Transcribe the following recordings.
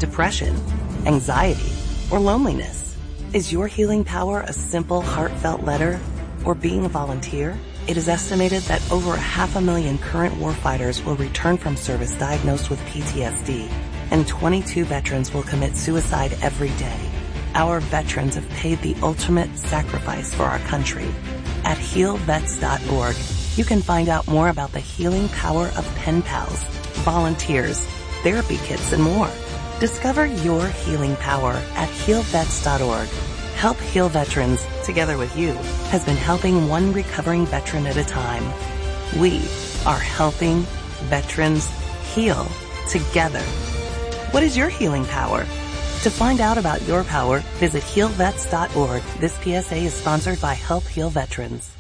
depression, anxiety, or loneliness? Is your healing power a simple, heartfelt letter or being a volunteer? It is estimated that over 500,000 current warfighters will return from service diagnosed with PTSD, and 22 veterans will commit suicide every day. Our veterans have paid the ultimate sacrifice for our country. At healvets.org, you can find out more about the healing power of pen pals, volunteers, therapy kits, and more. Discover your healing power at healvets.org. Help Heal Veterans, together with you, has been helping one recovering veteran at a time. We are helping veterans heal together. What is your healing power? To find out about your power, visit healvets.org. This PSA is sponsored by Help Heal Veterans.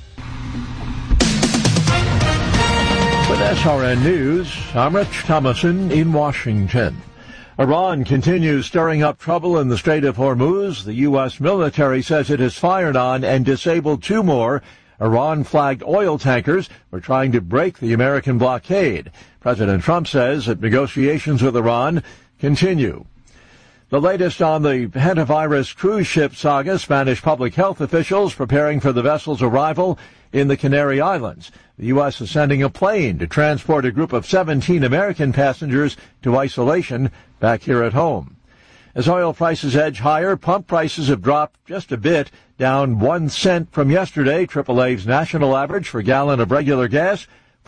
With SRN News, I'm Rich Thomason in Washington. Iran continues stirring up trouble in the Strait of Hormuz. The U.S. military says it has fired on and disabled 2 more Iran-flagged oil tankers for trying to break the American blockade. President Trump says that negotiations with Iran continue. The latest on the hantavirus cruise ship saga, Spanish public health officials preparing for the vessel's arrival in the Canary Islands. The U.S. is sending a plane to transport a group of 17 American passengers to isolation back here at home. As oil prices edge higher, pump prices have dropped just a bit, down 1 cent from yesterday. AAA's national average for a gallon of regular gas,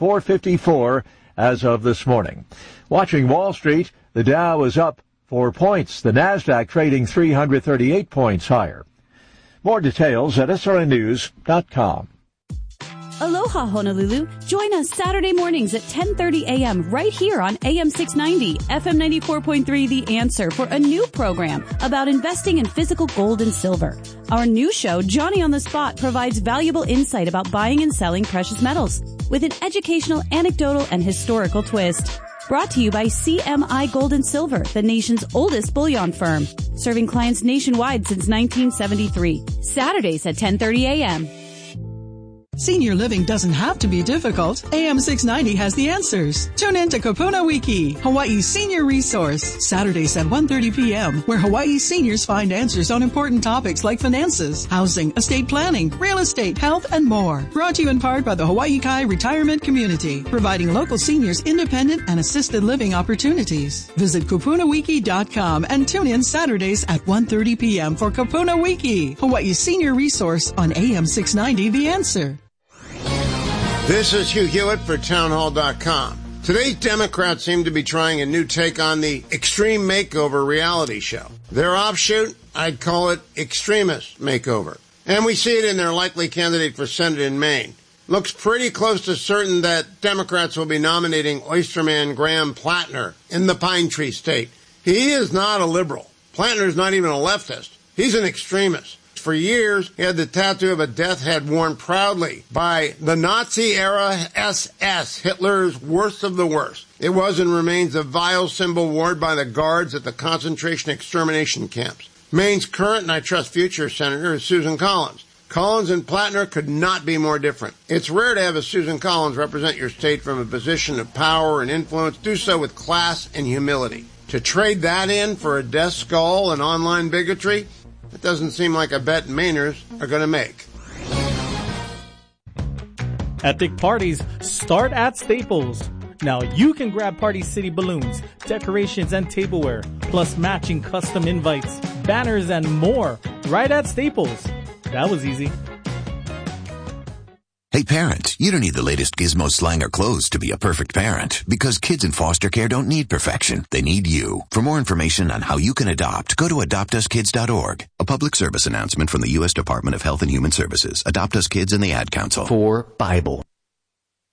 $4.54 as of this morning. Watching Wall Street, the Dow is up 4 points. The Nasdaq trading 338 points higher. More details at srnnews.com. Aloha, Honolulu. Join us Saturday mornings at 10:30 a.m. right here on AM 690, FM 94.3 The Answer for a new program about investing in physical gold and silver. Our new show, Johnny on the Spot, provides valuable insight about buying and selling precious metals with an educational, anecdotal, and historical twist. Brought to you by CMI Gold and Silver, the nation's oldest bullion firm, serving clients nationwide since 1973. Saturdays at 10:30 a.m. Senior living doesn't have to be difficult. AM 690 has the answers. Tune in to Kupuna Wiki, Hawaii's senior resource, Saturdays at 1:30 p.m., where Hawaii seniors find answers on important topics like finances, housing, estate planning, real estate, health, and more. Brought to you in part by the Hawaii Kai Retirement Community, providing local seniors independent and assisted living opportunities. Visit kupunawiki.com and tune in Saturdays at 1:30 p.m. for Kupuna Wiki, Hawaii's senior resource on AM 690 The Answer. This is Hugh Hewitt for Townhall.com. Today's Democrats seem to be trying a new take on the Extreme Makeover reality show. Their offshoot, I'd call it Extremist Makeover. And we see it in their likely candidate for Senate in Maine. Looks pretty close to certain that Democrats will be nominating Oysterman Graham Plattner in the Pine Tree State. He is not a liberal. Plattner's not even a leftist. He's an extremist. For years, he had the tattoo of a death head worn proudly by the Nazi-era SS, Hitler's worst of the worst. It was and remains a vile symbol worn by the guards at the concentration extermination camps. Maine's current, and I trust future, senator is Susan Collins. Collins and Plattner could not be more different. It's rare to have a Susan Collins represent your state from a position of power and influence, do so with class and humility. To trade that in for a death skull and online bigotry, it doesn't seem like a bet Mainers are going to make. Epic parties start at Staples. Now you can grab Party City balloons, decorations, and tableware, plus matching custom invites, banners, and more right at Staples. That was easy. Hey parents, you don't need the latest gizmo, slang, or clothes to be a perfect parent, because kids in foster care don't need perfection. They need you. For more information on how you can adopt, go to adoptuskids.org. A public service announcement from the U.S. Department of Health and Human Services, Adopt Us Kids, and the Ad Council. For Bible.